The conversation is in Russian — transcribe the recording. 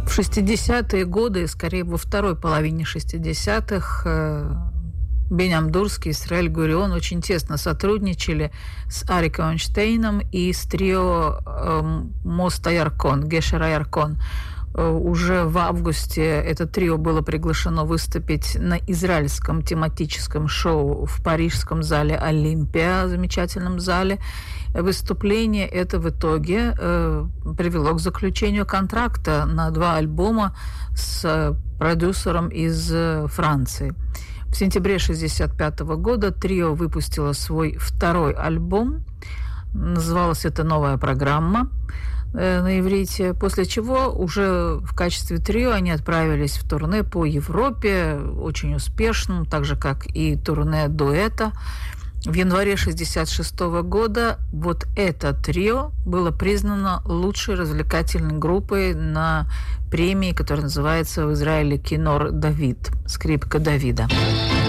В 60-е годы, скорее во второй половине 60-х, Бениам Дурский и Исраэль Гурион очень тесно сотрудничали с Ариком Эйнштейном и с трио Моста Яркон, Гешера Яркон. Уже в августе это трио было приглашено выступить на израильском тематическом шоу в парижском зале «Олимпия», замечательном зале. Выступление это в итоге привело к заключению контракта на 2 альбома с продюсером из Франции. В сентябре 1965 года трио выпустило свой второй альбом. Называлась это «Новая программа» на иврите, после чего уже в качестве трио они отправились в турне по Европе, очень успешным, так же, как и турне дуэта. В январе 1966 года вот это трио было признано лучшей развлекательной группой на премии, которая называется в Израиле «Кинор Давид», «Скрипка Давида».